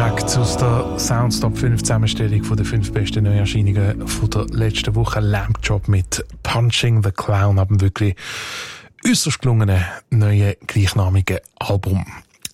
Tracks aus der Soundstop 5 Zusammenstellung von den 5 besten Neuerscheinungen von der letzten Woche. Lamp Chop mit Punching the Clown, aber wirklich äußerst gelungenen neuen gleichnamigen Album.